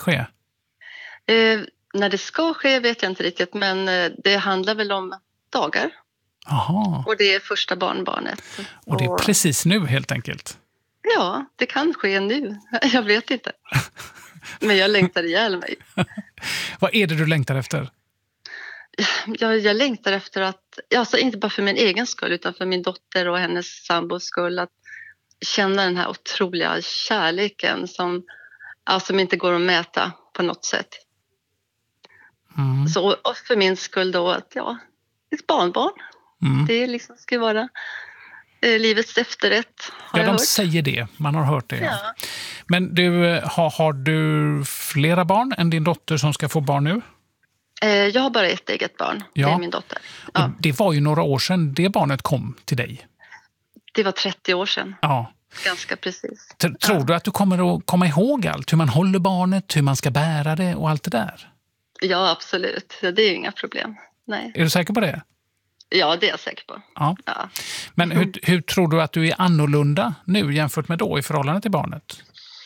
ske? När det ska ske vet jag inte riktigt, men det handlar väl om dagar. Jaha. Och det är första barnbarnet. Och det är precis nu helt enkelt? Ja, det kan ske nu. Jag vet inte. Men jag längtar ihjäl mig. Vad är det du längtar efter? Jag längtar efter att, alltså inte bara för min egen skull utan för min dotter och hennes sambos skull, att känna den här otroliga kärleken som inte går att mäta på något sätt. Så och för min skull då att ett barnbarn. Det liksom ska vara livets efterrätt. Ja, de säger det. Man har hört det. Ja. Men du, har du flera barn än din dotter som ska få barn nu? Jag har bara ett eget barn. Ja. Det är min dotter. Ja. Och det var ju några år sedan det barnet kom till dig. Det var 30 år sedan. Ja. Ganska precis. Tror du att du kommer att komma ihåg allt? Hur man håller barnet, hur man ska bära det och allt det där? Ja, absolut. Det är ju inga problem. Nej. Är du säker på det? Ja, det är jag säker på. Ja. Men hur tror du att du är annorlunda nu jämfört med då i förhållande till barnet?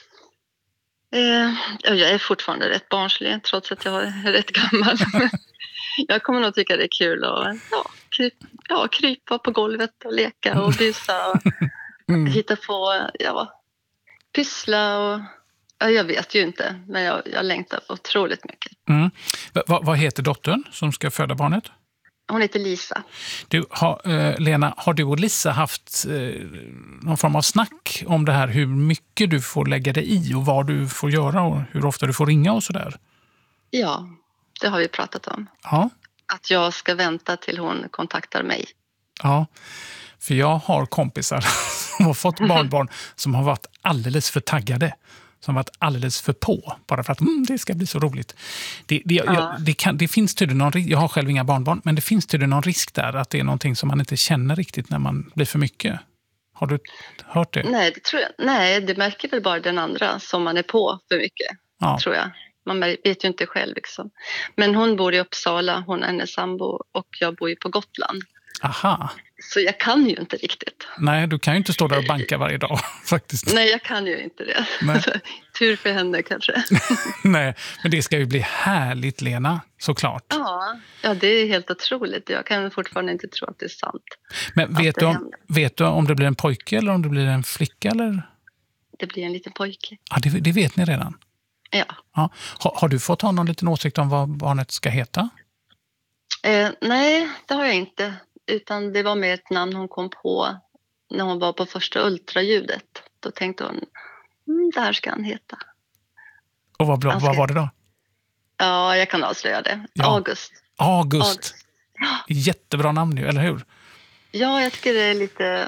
Jag är fortfarande rätt barnslig trots att jag är rätt gammal. Jag kommer nog tycka det är kul att krypa på golvet och leka och busa och hitta på, pyssla och jag vet ju inte, men jag längtar otroligt mycket. Vad heter dottern som ska föda barnet? Hon heter Lisa. Lena, har du och Lisa haft någon form av snack om det här? Hur mycket du får lägga dig i och vad du får göra och hur ofta du får ringa och sådär? Ja, det har vi pratat om. Ja. Att jag ska vänta till hon kontaktar mig. Ja, för jag har kompisar som har fått barnbarn som har varit alldeles för taggade. Som varit alldeles för på. Bara för att det ska bli så roligt. Det finns tydligen någon risk. Jag har själv inga barnbarn. Men det finns tydligen någon risk där. Att det är någonting som man inte känner riktigt när man blir för mycket. Har du hört det? Nej, det tror jag. Nej, det märker väl bara den andra som man är på för mycket. Ja. Tror jag. Man vet ju inte själv liksom. Men hon bor i Uppsala. Hon är hennes sambo. Och jag bor ju på Gotland. Aha. Så jag kan ju inte riktigt. Nej, du kan ju inte stå där och banka varje dag faktiskt. Nej, jag kan ju inte det. Tur för henne kanske. Nej, men det ska ju bli härligt, Lena, såklart. Ja, det är helt otroligt. Jag kan fortfarande inte tro att det är sant. Men vet du om det blir en pojke eller om det blir en flicka? Eller? Det blir en liten pojke. Ja, det vet ni redan? Ja. Har du fått ha någon liten åsikt om vad barnet ska heta? Nej, det har jag inte. Utan det var mer ett namn hon kom på när hon var på första ultraljudet. Då tänkte hon, det här ska han heta. Och vad var det då? Ja, jag kan avslöja det. Ja. August. Jättebra namn nu, eller hur? Ja, jag tycker det är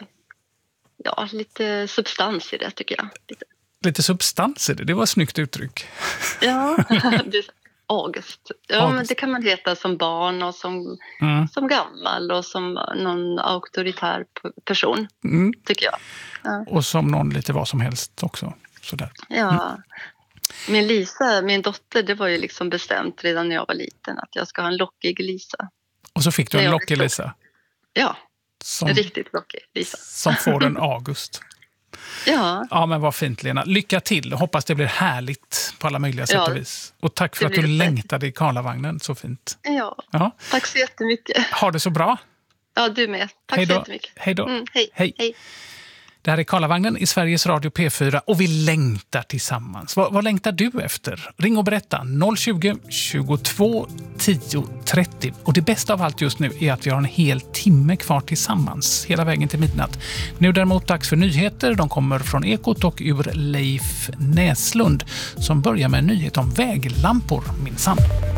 lite substans i det, tycker jag. Lite substans i det? Det var ett snyggt uttryck. Ja, August. Ja, men det kan man heta som barn och som gammal och som någon auktoritär person, tycker jag. Ja. Och som någon lite vad som helst också. Sådär. Ja. Min dotter, det var ju liksom bestämt redan när jag var liten att jag ska ha en lockig Lisa. Och så fick du en lockig Lisa? Ja, en riktigt lockig Lisa. Som får en August. Ja, men vad fint, Lena. Lycka till. Hoppas det blir härligt på alla möjliga sätt och vis. Och tack för att du längtade i Karlavagnen. Så fint. Ja, tack så jättemycket. Ha det så bra. Ja, du med. Tack så jättemycket. Hej då. Hej. Det här är Karlavagnen i Sveriges Radio P4 och vi längtar tillsammans. Vad längtar du efter? Ring och berätta 020 22 10 30. Och det bästa av allt just nu är att vi har en hel timme kvar tillsammans hela vägen till midnatt. Nu däremot dags för nyheter. De kommer från Ekot och ur Leif Näslund som börjar med en nyhet om väglampor minsann.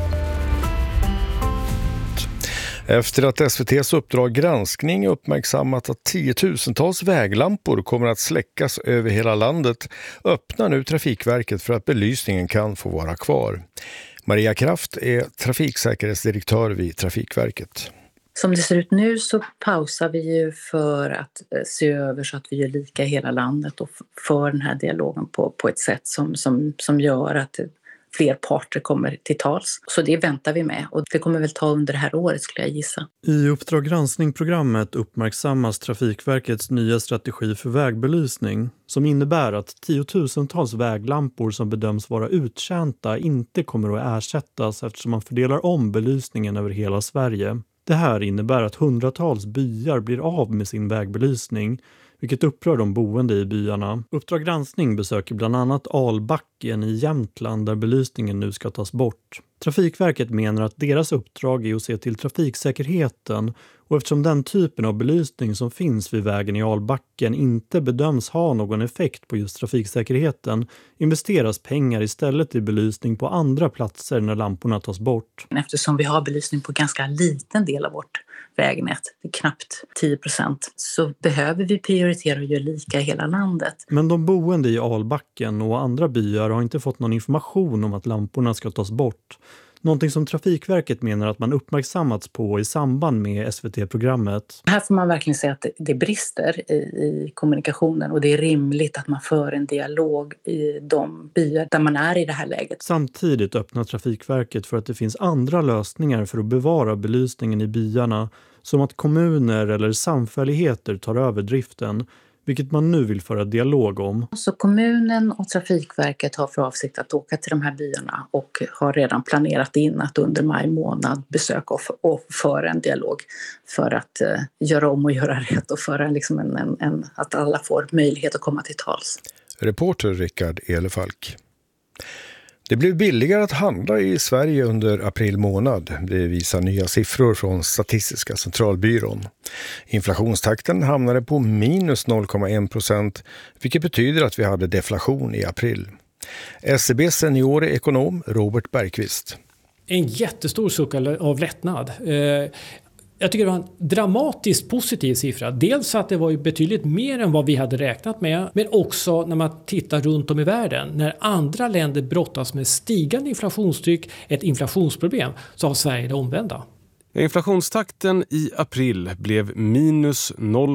Efter att SVT:s Uppdrag granskning uppmärksammat att 10-tusentals väglampor kommer att släckas över hela landet öppnar nu Trafikverket för att belysningen kan få vara kvar. Maria Kraft är trafiksäkerhetsdirektör vid Trafikverket. Som det ser ut nu så pausar vi ju för att se över så att vi gör lika i hela landet och för den här dialogen på ett sätt som gör att fler parter kommer till tals. Så det väntar vi med och det kommer väl ta under det här året skulle jag gissa. I Uppdrag granskning-programmet uppmärksammas Trafikverkets nya strategi för vägbelysning som innebär att tiotusentals väglampor som bedöms vara uttjänta inte kommer att ersättas eftersom man fördelar om belysningen över hela Sverige. Det här innebär att hundratals byar blir av med sin vägbelysning, vilket upprör de boende i byarna. Uppdrag granskning besöker bland annat Albacken i Jämtland där belysningen nu ska tas bort. Trafikverket menar att deras uppdrag är att se till trafiksäkerheten och eftersom den typen av belysning som finns vid vägen i Albacken inte bedöms ha någon effekt på just trafiksäkerheten investeras pengar istället i belysning på andra platser när lamporna tas bort. Eftersom vi har belysning på ganska liten del av vårt vägnät, knappt 10%, så behöver vi prioritera och göra lika i hela landet. Men de boende i Albacken och andra byar har inte fått någon information om att lamporna ska tas bort. Någonting som Trafikverket menar att man uppmärksammats på i samband med SVT-programmet. Här får man verkligen säga att det brister i kommunikationen och det är rimligt att man för en dialog i de byar där man är i det här läget. Samtidigt öppnar Trafikverket för att det finns andra lösningar för att bevara belysningen i byarna, som att kommuner eller samfälligheter tar över driften, vilket man nu vill föra dialog om. Så kommunen och Trafikverket har för avsikt att åka till de här byarna och har redan planerat in att under maj månad besöka och föra en dialog för att göra om och göra rätt och föra liksom att alla får möjlighet att komma till tals. Reporter Rickard Elefalk. Det blev billigare att handla i Sverige under april månad. Det visar nya siffror från Statistiska centralbyrån. Inflationstakten hamnade på minus 0,1%, vilket betyder att vi hade deflation i april. SCB:s seniore ekonom Robert Bergqvist. En jättestor suck av lättnad. Jag tycker det var en dramatiskt positiv siffra. Dels att det var ju betydligt mer än vad vi hade räknat med. Men också när man tittar runt om i världen. När andra länder brottas med stigande inflationstryck, ett inflationsproblem, så har Sverige det omvända. Inflationstakten i april blev minus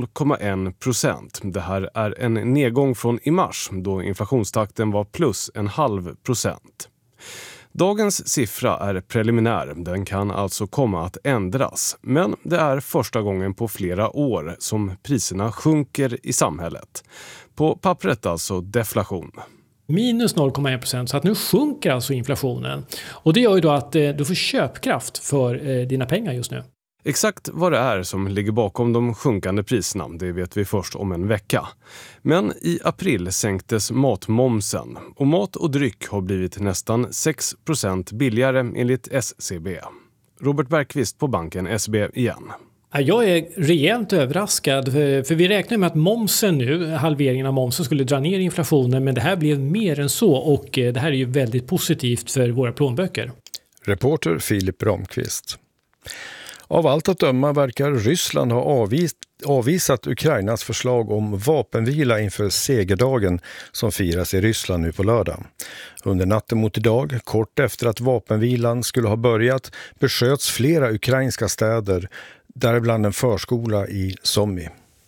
0,1%. Det här är en nedgång från i mars då inflationstakten var plus 0,5%. Dagens siffra är preliminär, den kan alltså komma att ändras. Men det är första gången på flera år som priserna sjunker i samhället. På pappret alltså deflation. Minus 0,1%, så att nu sjunker alltså inflationen. Och det gör ju då att du får köpkraft för dina pengar just nu. Exakt vad det är som ligger bakom de sjunkande priserna, det vet vi först om en vecka. Men i april sänktes matmomsen och mat och dryck har blivit nästan 6% billigare enligt SCB. Robert Bergqvist på banken SEB igen. Jag är rejält överraskad för vi räknar med att momsen nu, halveringen av momsen skulle dra ner inflationen, men det här blev mer än så och det här är ju väldigt positivt för våra plånböcker. Reporter Filip Ramqvist. Av allt att döma verkar Ryssland ha avvisat Ukrainas förslag om vapenvila inför segerdagen som firas i Ryssland nu på lördag. Under natten mot idag, kort efter att vapenvilan skulle ha börjat, besköts flera ukrainska städer, däribland en förskola i Sumy.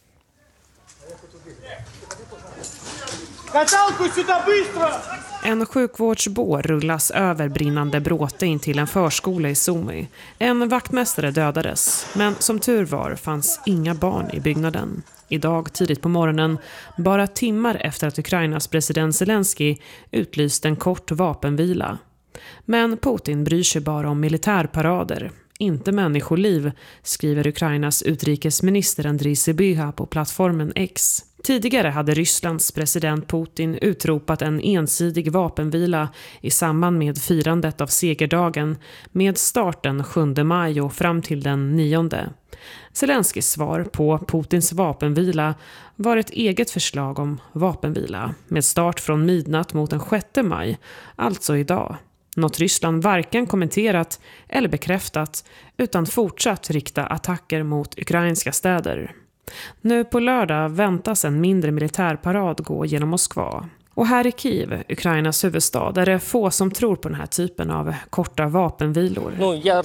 En sjukvårdsbår rullas över brinnande bråte in till en förskola i Sumy. En vaktmästare dödades, men som tur var fanns inga barn i byggnaden. Idag tidigt på morgonen, bara timmar efter att Ukrainas president Zelensky utlyste en kort vapenvila. Men Putin bryr sig bara om militärparader, inte människoliv, skriver Ukrainas utrikesminister Andriy Sybiha på plattformen X. Tidigare hade Rysslands president Putin utropat en ensidig vapenvila i samband med firandet av segerdagen med starten 7 maj och fram till den 9. Zelenskys svar på Putins vapenvila var ett eget förslag om vapenvila med start från midnatt mot den 6 maj, alltså idag. Något Ryssland varken kommenterat eller bekräftat utan fortsatt rikta attacker mot ukrainska städer. Nu på lördag väntas en mindre militärparad gå genom Moskva. Och här i Kiev, Ukrainas huvudstad, är det få som tror på den här typen av korta vapenvilor.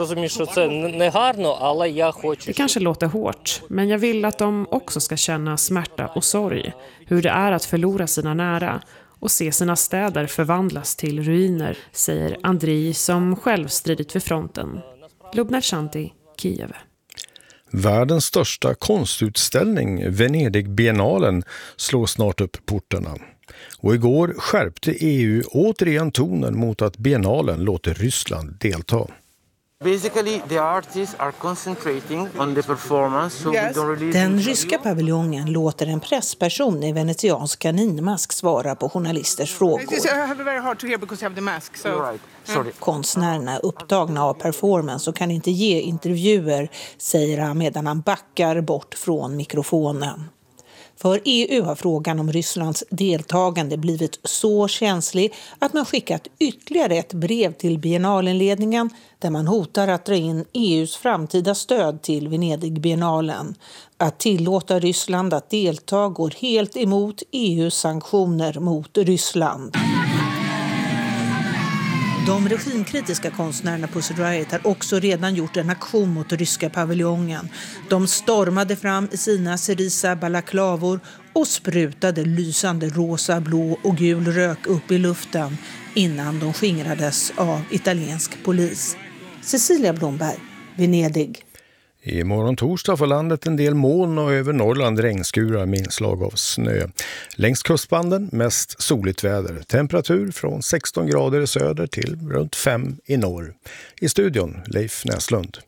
Det kanske låter hårt, men jag vill att de också ska känna smärta och sorg. Hur det är att förlora sina nära. och se sina städer förvandlas till ruiner, säger Andriy som själv stridit vid fronten. Lubna Shanti, Kiev. Världens största konstutställning, Venedig-biennalen, slår snart upp portarna. Och igår skärpte EU återigen tonen mot att biennalen låter Ryssland delta. Basically, the artists are concentrating on the performance, so we don't release. Den ryska paviljongen låter en pressperson i venetiansk kaninmask svara på journalisters frågor. Konstnärerna är upptagna av performance och kan inte ge intervjuer, säger han medan han backar bort från mikrofonen. För EU har frågan om Rysslands deltagande blivit så känslig att man skickat ytterligare ett brev till biennalenledningen där man hotar att dra in EUs framtida stöd till Venedig-biennalen. Att tillåta Ryssland att delta går helt emot EUs sanktioner mot Ryssland. De regimkritiska konstnärerna på Riot har också redan gjort en aktion mot ryska paviljongen. De stormade fram i sina cerisa balaklavor och sprutade lysande rosa, blå och gul rök upp i luften innan de skingrades av italiensk polis. Cecilia Blomberg, Venedig. I morgon torsdag får landet en del moln och över Norrland regnskurar med inslag av snö. Längs kustbanden mest soligt väder. Temperatur från 16 grader i söder till runt 5 i norr. I studion Leif Näslund.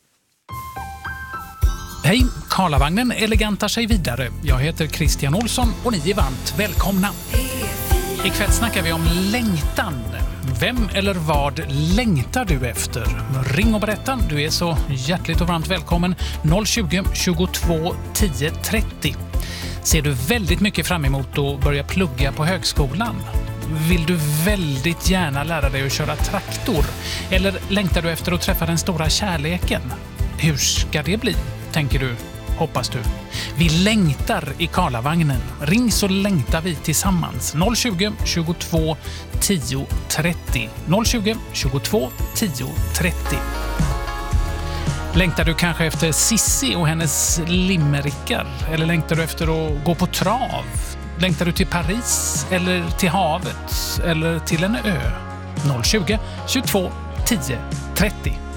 Hej, Karlavagnen elegantar sig vidare. Jag heter Christian Olsson och ni är varmt välkomna. Ikväll snackar vi om längtan. Vem eller vad längtar du efter? Ring och berätta. Du är så hjärtligt och varmt välkommen. 020 22 10 30. Ser du väldigt mycket fram emot att börja plugga på högskolan? Vill du väldigt gärna lära dig att köra traktor? Eller längtar du efter att träffa den stora kärleken? Hur ska det bli, tänker du? Hoppas du. Vi längtar i Karlavagnen. Ring så längtar vi tillsammans. 020 22 10 30. 020 22 10 30. Längtar du kanske efter Sissi och hennes limerickar? Eller längtar du efter att gå på trav? Längtar du till Paris? Eller till havet? Eller till en ö? 020 22 10 30.